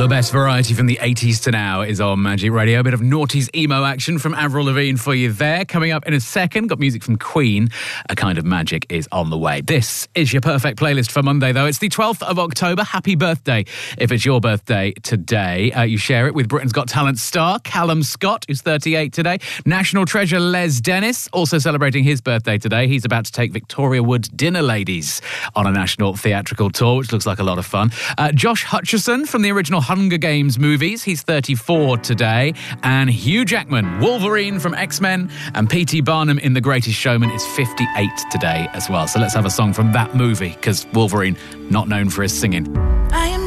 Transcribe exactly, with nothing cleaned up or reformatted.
The best variety from the eighties to now is on Magic Radio. A bit of noughties emo action from Avril Lavigne for you there. Coming up in a second, got music from Queen. A Kind of Magic is on the way. This is your perfect playlist for Monday, though. It's the twelfth of October. Happy birthday if it's your birthday today. Uh, you share it with Britain's Got Talent star Callum Scott, who's thirty-eight today. National treasure Les Dennis, also celebrating his birthday today. He's about to take Victoria Wood's Dinner Ladies on a national theatrical tour, which looks like a lot of fun. Uh, Josh Hutcherson from the original Hunger Games movies. He's thirty-four today. And Hugh Jackman, Wolverine from X-Men, and P T Barnum in The Greatest Showman is fifty-eight today as well. So let's have a song from that movie, because Wolverine, not known for his singing. I am